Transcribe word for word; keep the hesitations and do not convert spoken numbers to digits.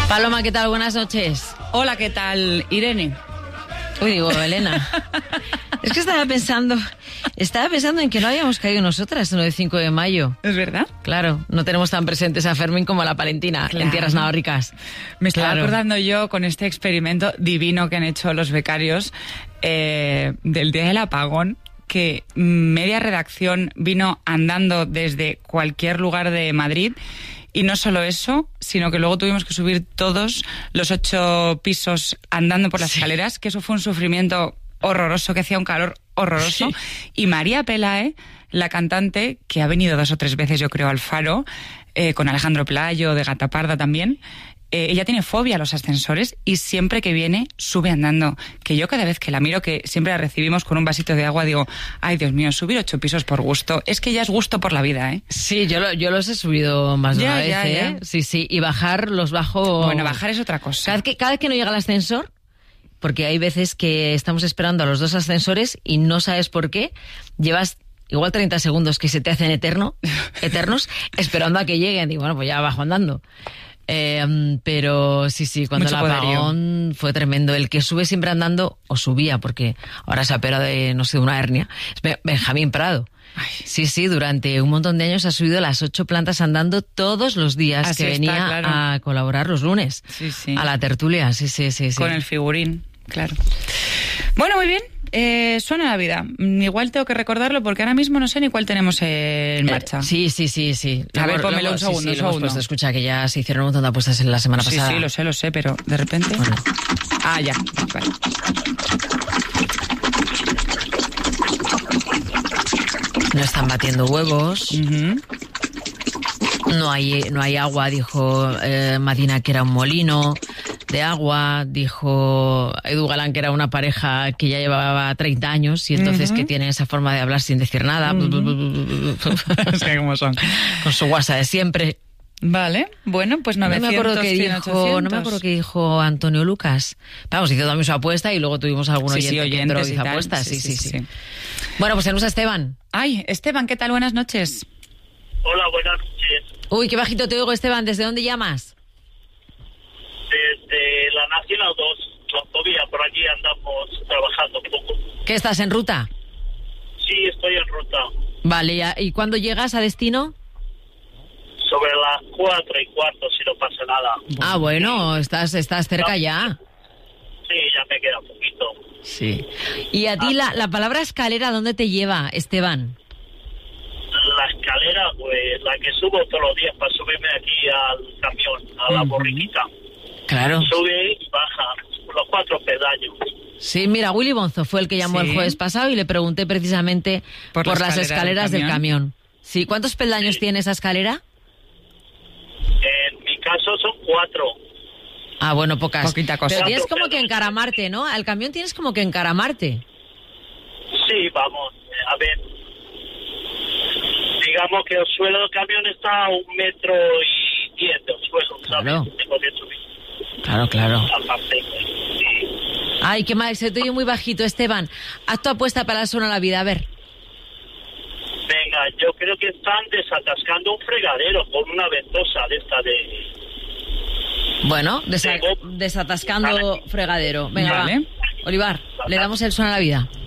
Paloma, ¿qué tal? Buenas noches. Hola, ¿qué tal, Irene? Uy, digo, Elena. Es que estaba pensando, estaba pensando en que no habíamos caído nosotras en lo del cinco de mayo. ¿Es verdad? Claro, no tenemos tan presentes a Fermín como a la Palentina, claro, en tierras naváricas. Me estaba claro. acordando yo con este experimento divino que han hecho los becarios eh, del día del apagón, que media redacción vino andando desde cualquier lugar de Madrid. Y no solo eso, sino que luego tuvimos que subir todos los ocho pisos andando por las sí. escaleras, que eso fue un sufrimiento horroroso, que hacía un calor horroroso. Sí. Y María Pelae, la cantante, que ha venido dos o tres veces, yo creo, al Faro, eh, con Alejandro Pelayo, de Gata Parda también, eh, ella tiene fobia a los ascensores y siempre que viene sube andando. Que yo cada vez que la miro, que siempre la recibimos con un vasito de agua, digo, ay Dios mío, subir ocho pisos por gusto. Es que ya es gusto por la vida, ¿eh? Sí, yo, lo, yo los he subido más de ya, una vez, ya, ¿eh? Ya. Sí, sí, y bajar los bajo... Bueno, bajar es otra cosa. Cada vez que, cada vez que no llega el ascensor, porque hay veces que estamos esperando a los dos ascensores y no sabes por qué, llevas... igual treinta segundos que se te hacen eterno, eternos, esperando a que lleguen. Y bueno, pues ya bajo andando. Eh, pero sí, sí, cuando Mucho el apagón poderío. fue tremendo. El que sube siempre andando, o subía, porque ahora se ha operado de, no sé, de una hernia, es Benjamín Prado. Ay. Sí, sí, durante un montón de años ha subido las ocho plantas andando todos los días. Así que está, venía claro. a colaborar los lunes. Sí, sí. A la tertulia, sí, sí, sí. sí. Con el figurín, claro. Bueno, muy bien. Eh, suena la vida. Igual tengo que recordarlo porque ahora mismo no sé ni cuál tenemos eh, en marcha. Eh, sí, sí, sí, sí. A luego, ver, pónmelo luego, un segundo, sí, sí, un segundo. Pues escucha que ya se hicieron un montón de apuestas en la semana sí, pasada. Sí, sí, lo sé, lo sé, pero de repente... Bueno. Ah, ya. Vale. No están batiendo huevos. Uh-huh. No hay, no hay agua, dijo eh, Madina, que era un molino de agua. Dijo Edu Galán, que era una pareja que ya llevaba treinta años y entonces uh-huh. que tiene esa forma de hablar sin decir nada. Uh-huh. Es que como son. Con su WhatsApp de siempre. Vale, bueno, pues novecientos, no me acuerdo que cien, dijo, ochocientos. No me acuerdo que dijo Antonio Lucas. Vamos, hizo también su apuesta y luego tuvimos algún sí, oyente sí, que entró y hizo y apuestas. Sí sí, sí, sí, sí. Bueno, pues tenemos a Esteban. Ay, Esteban, ¿qué tal? Buenas noches. Hola, buenas noches. Uy, qué bajito te oigo, Esteban. ¿Desde dónde llamas? Desde la Nacional dos, todavía por allí andamos trabajando un poco. ¿Qué, estás en ruta? Sí, estoy en ruta. Vale, ¿y cuándo llegas a destino? Sobre las cuatro y cuarto, si no pasa nada. Ah, bueno, estás, estás cerca ya. Sí, ya me queda un poquito. Sí. ¿Y a ti la, la palabra escalera dónde te lleva, Esteban? La escalera, pues la que subo todos los días para subirme aquí al camión, a la uh-huh. borriquita. Claro. Sube y baja los cuatro peldaños. Sí, mira, Willy Bonzo fue el que llamó sí. el jueves pasado y le pregunté precisamente por, por las escaleras del camión. del camión. Sí, ¿cuántos peldaños sí. tiene esa escalera? En mi caso son cuatro. Ah, bueno, pocas. Poquita cosa. Pero tienes como que encaramarte, ¿no? Al camión tienes como que encaramarte. Sí, vamos, a ver. Digamos que el suelo del camión está a un metro y diez del suelo, ¿sabes? Claro. Tengo que subir. Claro, claro. Aparte, sí. Ay, qué mal, se te oye muy bajito, Esteban. Haz tu apuesta para la zona de la vida, a ver. Venga, yo creo que están desatascando un fregadero con una ventosa de esta de... Bueno, desa- desatascando vale. fregadero. Venga, vale. va. Olivar, vale. le damos el zona de la vida.